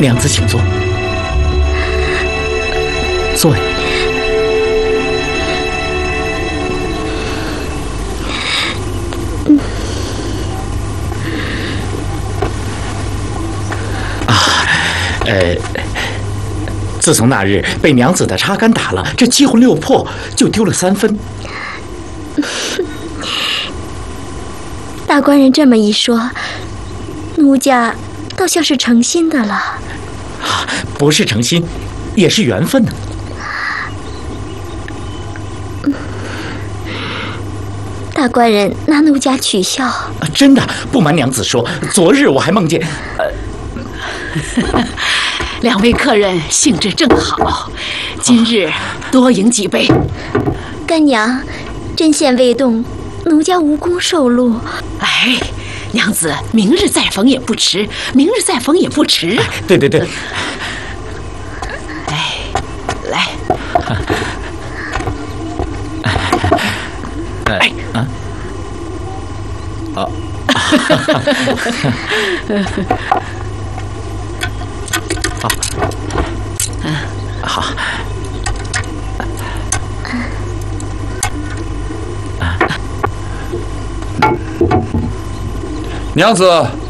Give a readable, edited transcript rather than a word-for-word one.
娘子请坐，坐呀。自从那日被娘子的插杆打了，这7魂6魄就丢了3分。 大官人这么一说，奴家倒像是诚心的了。 不是诚心，也是缘分呢。 大官人拿奴家取笑。 真的，不瞒娘子说，昨日我还梦见。 两位客人兴致正好，今日多饮几杯。 干娘，针线未动，奴家无功受禄。 哎，娘子，明日再缝也不迟，明日再缝也不迟。 对对对。 哎，来。 哎啊。哦。好。 娘子，